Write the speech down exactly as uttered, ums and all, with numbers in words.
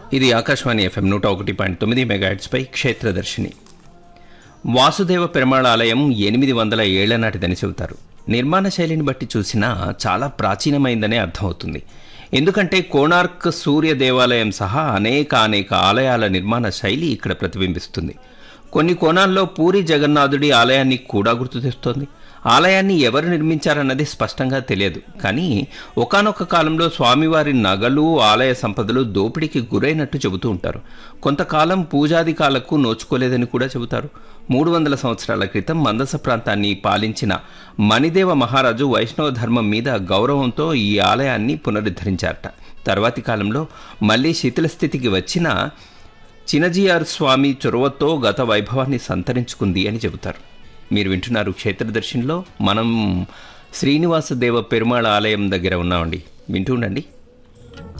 ఇది ఆకాశవాణి ఎఫ్ఎం నూట ఒకటి పాయింట్ తొమ్మిది మెగాహెర్ట్జ్పై క్షేత్రదర్శిని. వాసుదేవ పెరుమాళ్ ఆలయం ఎనిమిది వందల ఏళ్ల నాటిదని చెబుతారు. నిర్మాణ శైలిని బట్టి చూసినా చాలా ప్రాచీనమైందనే అర్థమవుతుంది. ఎందుకంటే కోణార్క్ సూర్య దేవాలయం సహా అనేక అనేక ఆలయాల నిర్మాణ శైలి ఇక్కడ ప్రతిబింబిస్తుంది. కొన్ని కోణాల్లో పూరి జగన్నాథుడి ఆలయాన్ని కూడా గుర్తు తెస్తోంది. ఆలయాన్ని ఎవరు నిర్మించారన్నది స్పష్టంగా తెలియదు. కానీ ఒకానొక కాలంలో స్వామివారి నగలు, ఆలయ సంపదలు దోపిడీకి గురైనట్టు చెబుతూ ఉంటారు. కొంతకాలం పూజాధికాలకు నోచుకోలేదని కూడా చెబుతారు. మూడు వందల సంవత్సరాల క్రితం మందస ప్రాంతాన్ని పాలించిన మణిదేవ మహారాజు వైష్ణవ ధర్మం మీద గౌరవంతో ఈ ఆలయాన్ని పునరుద్ధరించారట. తర్వాతి కాలంలో మళ్లీ శిథిల స్థితికి వచ్చిన చినజీఆర్ స్వామి చొరవతో గత వైభవాన్ని సంతరించుకుంది అని చెబుతారు. మీరు వింటున్నారు క్షేత్రదర్శినిలో. మనం శ్రీనివాస దేవ పెరుమాళ్ ఆలయం దగ్గర ఉన్నామండి. వింటూ ఉండండి.